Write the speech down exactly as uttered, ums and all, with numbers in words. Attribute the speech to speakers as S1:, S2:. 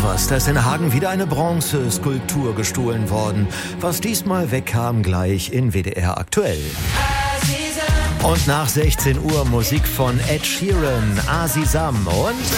S1: Was, da ist in Hagen wieder eine Bronzeskulptur gestohlen worden. Was diesmal wegkam, gleich in W D R aktuell. Und nach sechzehn Uhr Musik von Ed Sheeran, Azizam und